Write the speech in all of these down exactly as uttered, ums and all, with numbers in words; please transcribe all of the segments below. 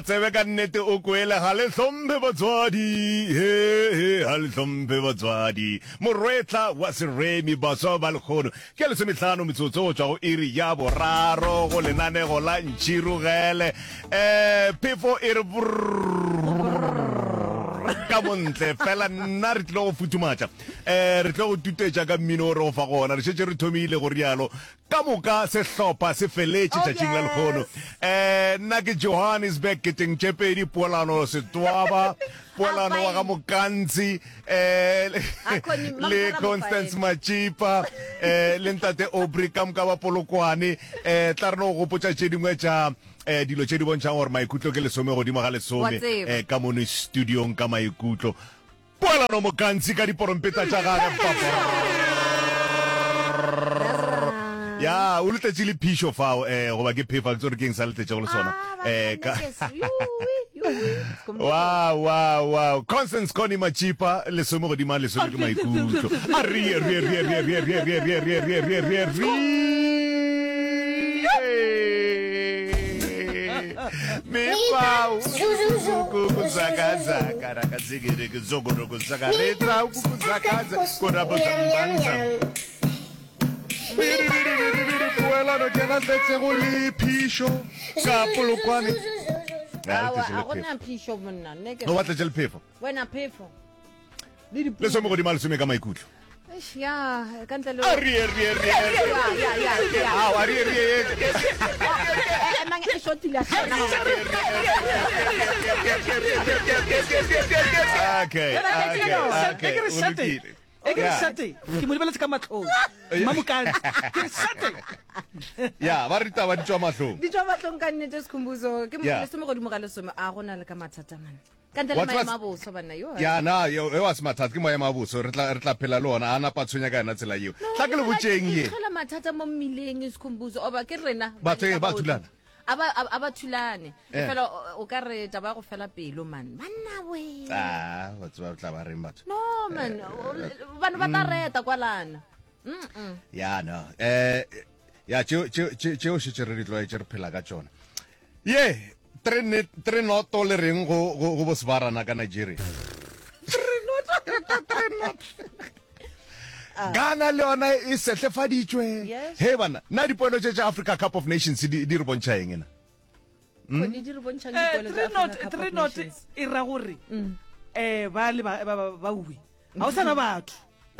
tsebe ka nnete o kwele ga le hlompe batswadi he he ga le hlompe batswadi morwetla wa seremi baswa ba lekgono ke le semetlhano metsotso go tswa go iri ya boraro go lenanego la ntšhirugele eh phefo e re ka montle fela nna re tlo go futhumatša eh re tlo go tutetša ka mmino o re go fa gona re šetse re thomile go rialo ka moka sehlopha se feletše tšatšing la lekgono eh nna ke Johannesburg ke teng tšepedi poelano setwaba poelano wa ga mokantsi eh le Constance Machipa eh le ntate Aubrey ka moka ba Polokwane eh tla re no go potša tše dingwe tša eh dilo tše di bontšang gore maikutlo ke lesome godimo ga lesome eh ka mono studiong ka maikutlo poelano mokantsi ka diporompeta tša gagwe ya o letetse le phišo fao eh goba ke phefa ke tsore ke eng sa letetse go le sona eh ka wow wow wow Constance Connie Machipa le somo godimo le somo ke maikutlo a re re re re re re re re re re re re re me pau kuzakaza karaka zigere kuzogoro kuzakareta kuzakaza korabo zambanga Puela no tiene leche go le pisho ka Polokwane a gona pisho monna ne ke no batla tšele phefo wena phefo le somo go di mal some ka maikutlo ya ka ntle le ari ari ari ya ya ya ah ari ari mang e shotile sana okay okay okay e ke sate ke mo lebeletse ka matlhong mamukane ke sate ya ba rita ba ditšwa matlhong ditšwa matlhong ka nnete sekhumbuzo ke mo le some godimo ga lesome a gona le ka mathata man ka ntle le maemo a boso bana yo ya na yo e wa smathata ke maemo a boso re tla re tla phela le ona ana patsonya ka yona tsela eo tla ke le botseng ye tlhola mathata mo mmileng sekhumbuzo oba ke rena batho ba thulana aba aba thulane fela o ka re taba go fela pelo man banna we ah batho ba tla ba reng batho no man bana ba tareta kwalana mm ya no eh ya tšeo tšeo šetše re ditloa tše re phela ka tšona ye tre noto le reng go bo sebarana ka Nigeria Ghana le yona e setlefaditšwe he bana nna dipoelo tše tša Africa Cup of Nations di re bontšha eng ena three not e ra gore um ba le ba uwe ga o sana batho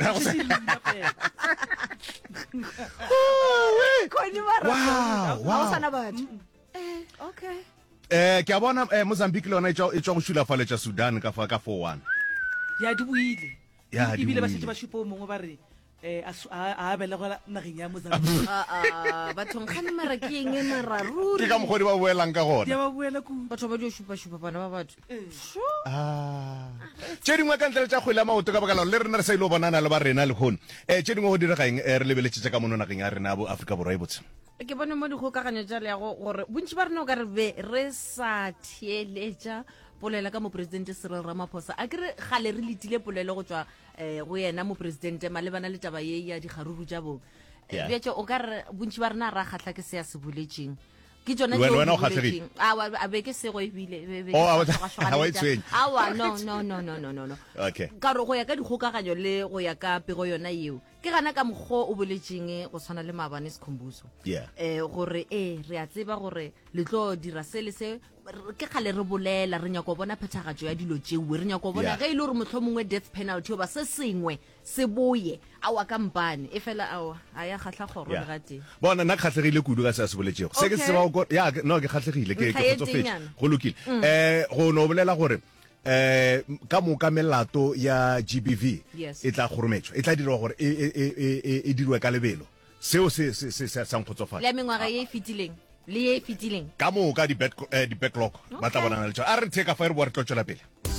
eh ke a bona Mozambique le yona e tšwa go šulafaletša Sudan ka fa ka four one ya di buile ya di buile ba šetse ba šupo mongwe ba re eh a belegela nageng ya Mozambique a a bathong khane mara ke eng e mararuri ke ka mogodi ba boelang ka gona ya ba boela ku batho ba di shupa shupa bana ba batho ah tše dingwe ka ntle tša kgwele maoto ka baka la le rena re sa ile bonana le ba rena le khone eh tše dingwe go dira gaeng re lebeletse ka mono nageng ya rena bo Africa borwa e botse ke bone mo dikgokaganyo tša le go gore bontši ba rena o ka re be re sa theeletša polela ka mo presidente Cyril Ramaphosa a kere gale re letile polelo go tswa go yena mo presidente malebana le taba ye ya digaruru tša bo bjatše o ka re bontši ba rena ra kgatla ke se ya se boletšeng ke tsona a be ke sego ebile awa no no no no no no okay ka re go ya ka dikgokaganyo le go ya ka pego yona yeo ke gana ka mokgo o boletšeng go tshwana le maabane sekhumbuzo eh gore eh re a tseba gore le tlo dira se le se ke gale re bolela re nyako bona phethagatšo ya dilo tšeo re nyako bona ge ile gore motlho mongwe death penalty ba se sengwe se boye awa kampane e fela awa a ya khatla goro le gate bona nna khatlegile kudu ka se se boletšego se ke se ba go ya no ke khatlegile ke ke tsofetse go lokile eh go no bolela gore eh ka moka melato ya G B V e tla gorometswa e tla dira gore e e e dirwe ka lebelo seo se se se sa nkgotsofala le mengwaga ye fitileng le ye fitileng ka moka di backlog ba tla bona le tšo a re theka fa re bo re tlo tšwela pele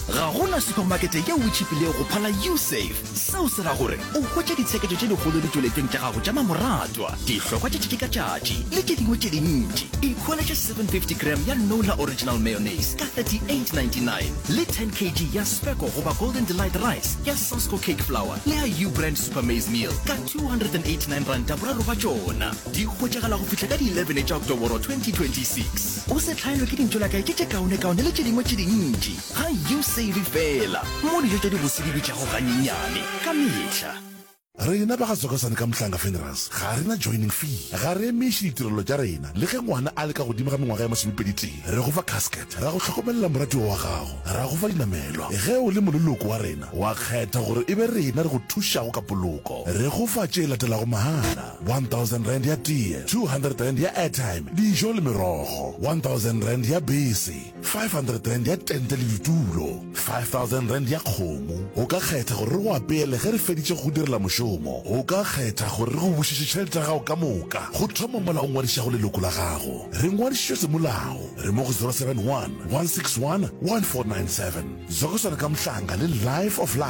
ga gona supermarket ya o chipile go phala USave sao se ra gore o hwetša ditshekeletso tše dikgolo di tsweletseng tša gago tša mamoratwa dihlokwa tše tše ka tšatši le tše dingwe tše dintši ikholetše seven fifty gram ya Nola original mayonnaise ka thirty-eight ninety-nine le ten kilograms ya Speco goba Golden Delight rice ya Sosco cake flour le ya U-brand super maize meal ka two hundred eighty-nine rand ta boraro ba tšona di hwetšagala go fihla ka di eleven tša October twenty twenty-six o se tlhaelwe ke dintšo la kae tše tše kaone-kaone le tše dingwe tše dintši ga USave fela mo dijo tša dibosedi bitšago ganyenyane ka mehla rena ba ga Zokosane ka Mhlanga funerals ga rena joining fee ga re emiše ditirelo tša rena le ge ngwana a le ka godimo ga mengwaga ya masomepediteng re go fa casket ra go tlhokomelela moratiwa wa gago ra go fa dinamelwa ge o le moleloko wa rena wa kgetha gore e be rena re go thušago ka poloko re go fa tše latelago mahala one thousand rand ya tee two hundred rand ya airtime dijo le merogo one thousand rand ya bese five hundred rand ya tente le ditulo five thousand rand ya kgomo o ka kgetha gore re go apeele ge re feditše go direla mošomo o ka kgetha gore re go bušiše tšhelete ya gago ka moka go thoma mola o ngwadišago leloko la gago re ngwadišitše semolao re mo go zero seven one one six one one four nine seven Zokosane ka Mhlanga le Life of Life